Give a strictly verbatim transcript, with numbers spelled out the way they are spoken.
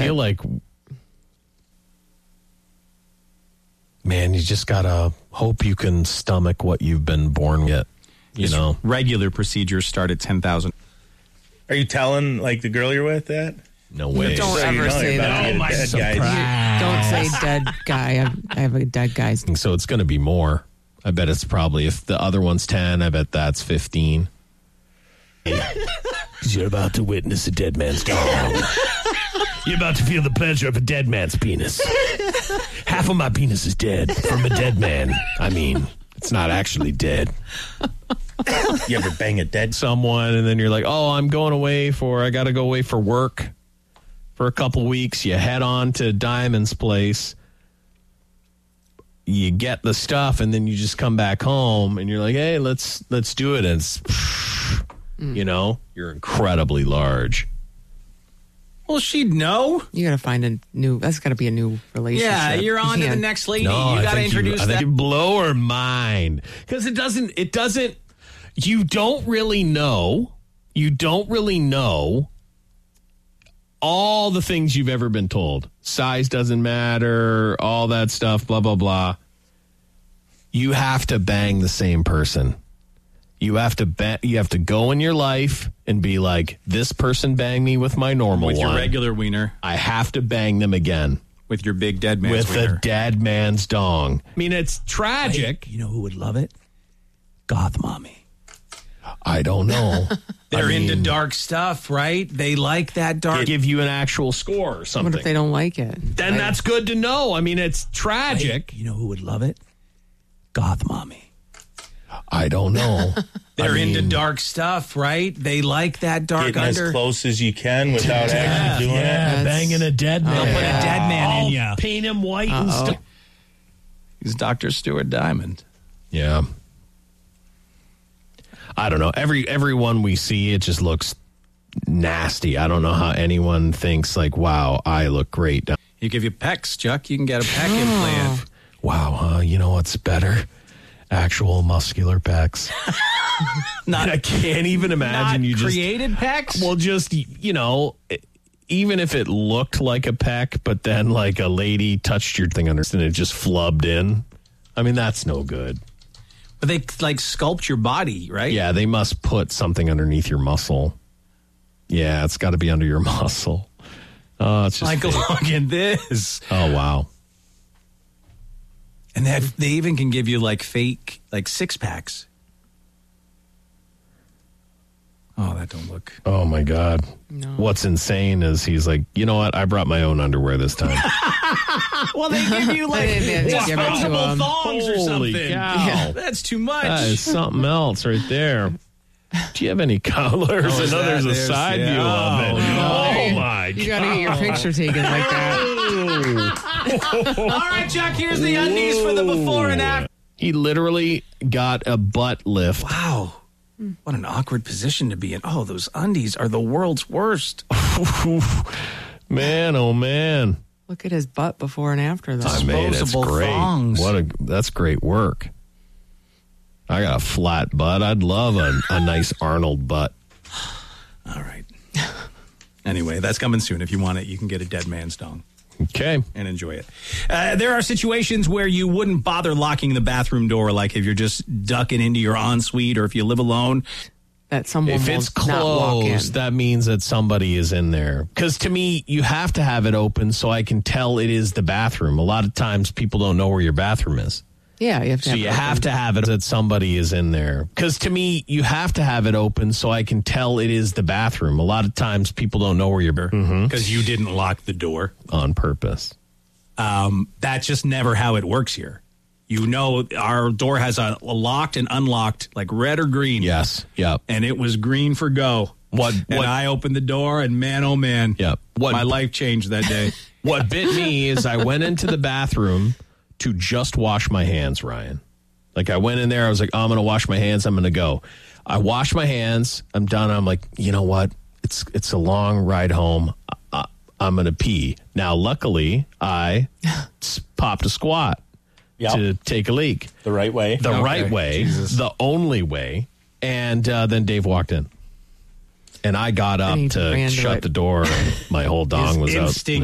feel like, man, you just gotta hope you can stomach what you've been born with. You Just know, regular procedures start at ten thousand. Are you telling like the girl you're with that? no way. Don't So you ever know say you're about that. to get a dead guy. Don't say dead guy. I have, I have a dead guy's. So it's going to be more. I bet it's probably, if the other one's ten, I bet that's fifteen. You're about to witness a dead man's dong. You're about to feel the pleasure of a dead man's penis. Half of my penis is dead from a dead man. I mean, it's not actually dead. You ever bang a dead? Someone, and then you're like, oh, I'm going away for, I got to go away for work for a couple weeks. You head on to Diamond's place. You get the stuff, and then you just come back home, and you're like, hey, let's let's do it. And it's, you know, you're incredibly large. Well, she'd know. You got to find a new. That's got to be a new relationship. Yeah, you're on You to the can't- next lady. No, you I got to think introduce you, I that. think you blow her mind, because it doesn't. It doesn't. You don't really know. You don't really know all the things you've ever been told. Size doesn't matter. All that stuff. Blah blah blah. You have to bang the same person. You have to ba- You have to go in your life and be like, this person banged me with my normal with one. your regular wiener, I have to bang them again. with your big dead man's With wiener. a dead man's dong. I mean, it's tragic. You know who would love it? Goth mommy. I don't know. They're I mean, into dark stuff, right? They like that dark. give you an actual score or What something. if they don't like it? Then Like, that's good to know. I mean, it's tragic. You know who would love it? Goth mommy. I don't know. They're I mean, into dark stuff, right? They like that dark Getting under. as close as you can without actually doing Yeah, it. banging a dead man. I'll put a dead man in ya. Paint him white and Uh-oh. stuff. He's Doctor Stuart Diamond. Yeah. I don't know. Every everyone we see, it just looks nasty. I don't know how anyone thinks like, wow, I look great. You give you pecs, Chuck. You can get a pec implant. Wow, huh? You know what's better? Actual muscular pecs. Not I can't even imagine not you just created pecs. well, just you know, even if it looked like a peck, but then like a lady touched your thing under and it just flubbed in. I mean, that's no good. But they like sculpt your body, right? Yeah, they must put something underneath your muscle. Yeah, it's got to be under your muscle. Oh, it's just Like, fake. look at this. Oh wow. And they, they even can give you like fake, like six packs. Oh, that don't look. Oh my God. No. What's insane is he's like, you know what? I brought my own underwear this time. Well, they give you like They didn't give it to disposable him. thongs or Holy something. cow. Yeah. That's too much. That is something else right there. Do you have any colors? Oh, I is know that- there's a there's- side yeah. view of it. Oh, no. Oh my You God. got to get your picture taken like that. All right, Chuck, here's the undies for the before and after. He literally got a butt lift. Wow. What an awkward position to be in. Oh, those undies are the world's worst. Man, oh man. Look at his butt before and after, though. I made it. It's Disposable great. thongs. What a that's great work. I got a flat butt. I'd love a, a nice Arnold butt. All right. Anyway, that's coming soon. If you want it, you can get a dead man's dong Okay. and enjoy it. Uh, there are situations where you wouldn't bother locking the bathroom door, like if you're just ducking into your ensuite or if you live alone. That someone If will it's not walk in. closed, that means that somebody is in there. Because to me, you have to have it open so I can tell it is the bathroom. A lot of times people don't know where your bathroom is. Yeah, you have to So have you it have open. to have it that somebody is in there. Because to me, you have to have it open so I can tell it is the bathroom. A lot of times people don't know where you're Because you didn't lock the door. on purpose. Um, that's just never how it works here. You know, our door has a, a locked and unlocked, like red or green. Yes. Yep. And it was green for go. What? And What? I opened the door, and man, oh man, Yep. What? my life changed that day. What bit me is I went into the bathroom to just wash my hands, Ryan. Like I went in there, I was like, oh, I'm going to wash my hands. I'm going to go. I wash my hands. I'm done. I'm like, you know what? It's it's a long ride home. I, I'm going to pee. Now, luckily, I s- popped a squat Yep. to take a leak. The right way. The Okay. right way, Jesus. the only way. And uh, then Dave walked in. And I got up And he to ran to shut it. the door, and my whole dong His was out. instinct